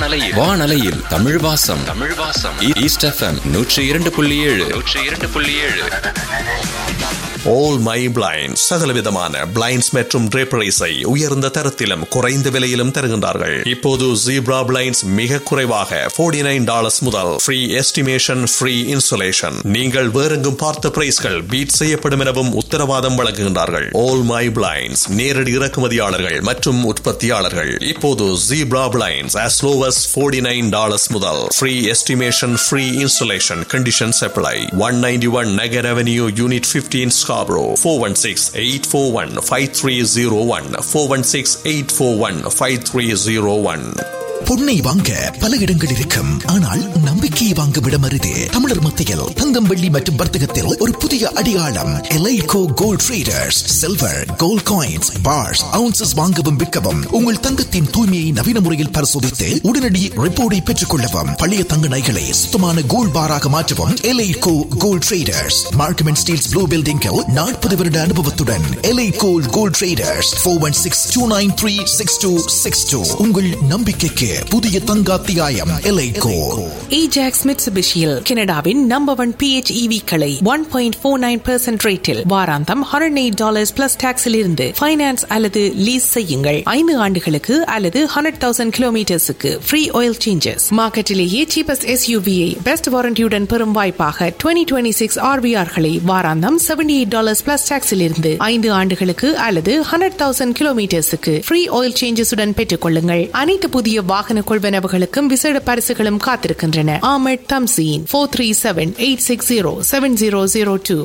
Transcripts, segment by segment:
வானலையில் தமிழ் வாசம் east FM 102.7 All My Blinds சகலவிதமான பிளைண்ட்ஸ் மற்றும் draperies-ஐ உயர்ந்த தரத்திலும் குறைந்த விலையிலும் தருகின்றார்கள். இப்போது Zebra Blinds மிக குறைவாக $49 முதல் ஃப்ரீ எஸ்டிமேஷன், ஃப்ரீ இன்சுலேஷன். நீங்கள் வேறெங்கும் பார்த்த பிரைஸ்கள் பீட் செய்யப்படும் எனவும் உத்தரவாதம் வழங்குகின்றார்கள். All My Blinds நேரடி இறக்குமதியாளர்கள் மற்றும் உற்பத்தியாளர்கள். இப்போது Zebra Blinds as low as $49 முதல் free estimation, free insulation. Conditions apply. 191 Nagar Avenue, Unit 15, Scarborough. 416-841-5301. 416-841-5301. பொன்னை வாங்க பல இடங்கள் இருக்கும், ஆனால் நம்பிக்கையை வாங்கும் இடம் அரிது. தமிழர் மத்தியில் தங்கம், வெள்ளி மற்றும் வர்த்தகத்தில் ஒரு புதிய அடையாளம் எலைகோ gold traders. Silver, gold coins, parse, ounces வாங்கவும் விற்கவும், உங்கள் தங்கத்தின் தூய்மையை நவீன முறையில் பரிசோதித்து உடனடி ரிப்போர்ட்டை பெற்றுக் கொள்ளவும், பழைய தங்க நகைகளை சுத்தமான கோல்ட் பாராக மாற்றவும் எலைகோ gold traders. Markham and Steeles blue பில்டிங்கில் 40 வருட அனுபவத்துடன் எலைகோ கோல்ட் ட்ரேடர்ஸ். 416-293-6262. உங்கள் நம்பிக்கைக்கு புதிய தங்காத்தியாயம் எலைகோ. Ajax Mitsubishi-யில் கனடாவின் நம்பர் 1 PHEV களை 1.49% ரேட்டில் வாராந்தம் $108 பிளஸ் டாக்ஸில் இருந்து ஃபைனான்ஸ் அல்லது லீஸ் செய்யுங்கள். 5 ஆண்டுகளுக்கு அல்லது 100,000 கிலோமீட்டர்ஸுக்கு free oil changes. மார்க்கெட்டிலேயே cheapest SUV-யை best வாரண்டியுடன் பெறும் வாய்ப்பாக 2026 RVR-களை வாராந்தம் $78 பிளஸ் டாக்ஸில் இருந்து 5 ஆண்டுகளுக்கு அல்லது 100,000 கிலோமீட்டர்ஸுக்கு ஃப்ரீ ஆயில் சேஞ்சஸுடன் பெற்றுக் கொள்ளுங்கள். அனைத்து புதிய வாகன கொள்வனவுகளுக்கும் விசேட பரிசுகளும் காத்திருக்கின்றன. ஆமட் தம்சீன் 437-860-7002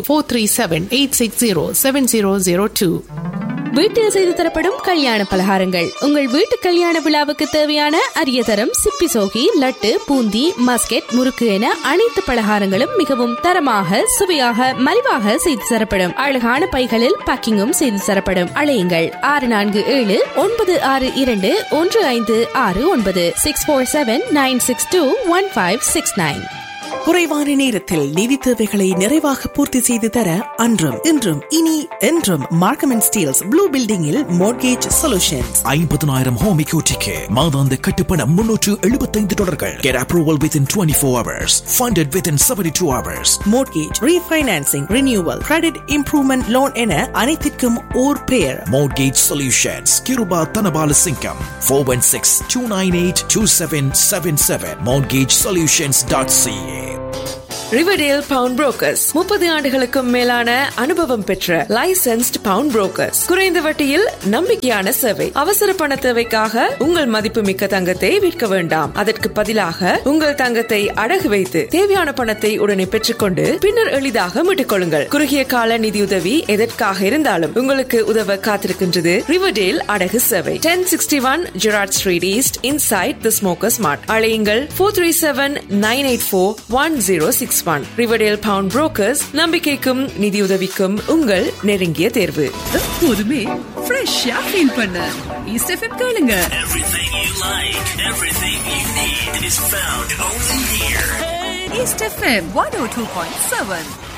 437-860-7002. வீட்டில் செய்து தரப்படும் கல்யாண பலகாரங்கள். உங்கள் வீட்டு கல்யாண விழாவுக்கு தேவையான அரிய தரம் சிப்பி சோகி, லட்டு, பூந்தி, மஸ்கெட், முறுக்கு என அனைத்து பலகாரங்களும் மிகவும் தரமாக, சுவையாக, மலிவாக செய்து தரப்படும். அழகான பைகளில் பேக்கிங்கும் செய்து தரப்படும். அழையுங்கள் 647-962-1569 647-962-1569. குறைவான நேரத்தில் நிதி தேவைகளை நிறைவாக பூர்த்தி செய்து தர அன்றும் இன்றும் இனி என்றும் மார்க்கம் அண்ட் ஸ்டீல்ஸ் ப்ளூ பில்டிங்கில் மோர்கேஜ் சொல்யூஷன்ஸ். 50,000 ஹோம் எக்யூட்டிக்கு மாதாந்த கட்டுப்பணம் $375. Get approval within 24 hours. Funded within 72 hours. Mortgage refinancing, renewal, credit improvement loan என அனைத்திற்கும் ஓர் பெயர். Mortgage Solutions. Kiruba Tanabala Singham. 416-298-2777. mortgagesolutions.ca. Riverdale bound brokers 30 ஆண்டுகளுக்கும் மேலான அனுபவம் பெற்ற லைசென்ஸ்ட் பவுண்ட் புரோக்கர்ஸ். குறைந்த வட்டியில் நம்பிக்கையான சேவை. அவசர பண தேவைக்காக உங்கள் மதிப்புமிக்க தங்கத்தை விற்க வேண்டாம். அதற்கு பதிலாக உங்கள் தங்கத்தை அடகு வைத்து தேவையான பணத்தை உடனே பெற்றுக்கொண்டு பின்னர் எளிதாக மீட்டுக் கொள்ளுங்கள். குறுகிய கால நிதியுதவி எதற்காக இருந்தாலும் உங்களுக்கு உதவ காத்திருக்கின்றது ரிவர்டேல் அடகு சேவை. 1061 Gerrard Street East inside the Smokers Mart. அழையுங்கள் 437-984-1061. Riverdale bound brokers. நம்பிக்கைக்கும் நிதியுதவிக்கும் உங்கள் நெருங்கிய தேர்வு. எப்போதுமே ஃப்ரெஷ்ஷா ஃபீல் பண்ண ஈஸ்ட் எஃப்எம் கேளுங்க. Everything you like, everything you need is found only here. East FM 102.7.